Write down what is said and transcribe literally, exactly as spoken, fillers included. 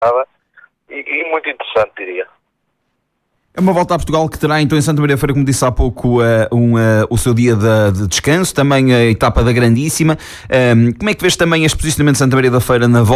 e, e muito interessante, diria. É uma volta a Portugal que terá então em Santa Maria da Feira, como disse há pouco, uh, um, uh, o seu dia de, de descanso, também a etapa da Grandíssima. Um, como é que vês também este posicionamento de Santa Maria da Feira na volta?